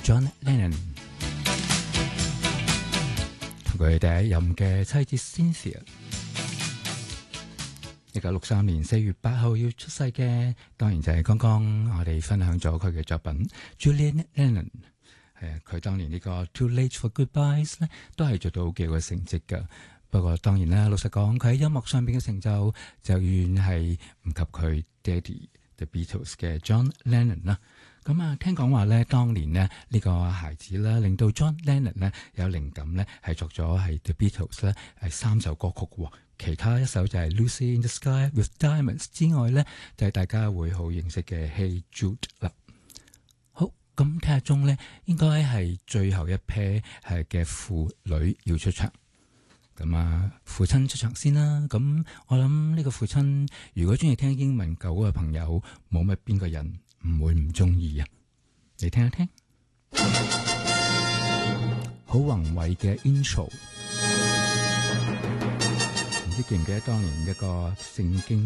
John Lennon 同佢第一任嘅妻子 Cynthia。1963年4月8號要出世嘅，當然就係剛剛我哋分享咗佢嘅作品 Julian Lennon。佢當年呢個 Too Late for Goodbyes 咧，都係做到幾個成績㗎。不過當然啦，老實講，佢喺音樂上邊嘅成就就遠係唔及佢爹哋 The Beatles 嘅 John Lennon 啦。咁啊，聽講話咧，當年咧呢個孩子咧，令到 John Lennon 咧有靈感咧，係作咗係 The Beatles 咧係3首歌曲喎。其他一首就係 Lucy in the Sky with Diamonds 之外咧，就係大家會好認識嘅 Hey Jude 啦。好，咁聽日中咧，應該係最後一 pair 係嘅父女要出場。咁啊，父親出場先啦。咁我諗呢個父親，如果中意聽英文歌嘅朋友，冇乜邊個人唔會唔中意啊！你聽一聽，好宏偉嘅 intro，唔知記唔記得當年一個聖經